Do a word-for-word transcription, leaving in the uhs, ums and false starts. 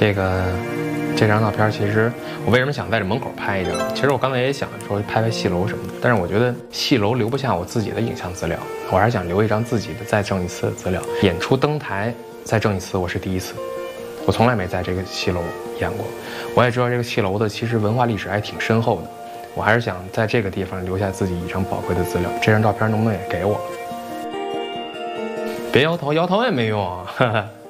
这个这张照片，其实我为什么想在这门口拍一张？其实我刚才也想说拍拍戏楼什么的，但是我觉得戏楼留不下我自己的影像资料，我还是想留一张自己的再挣一次的资料。演出登台再挣一次，我是第一次，我从来没在这个戏楼演过。我也知道这个戏楼的其实文化历史还挺深厚的，我还是想在这个地方留下自己一张宝贵的资料。这张照片能不能也给我？别摇头，摇头也没用啊！哈哈。